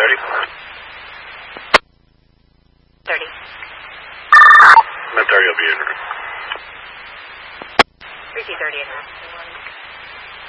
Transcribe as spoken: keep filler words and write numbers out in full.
thirty. thirty. Med thirty will be in. three T thirty in.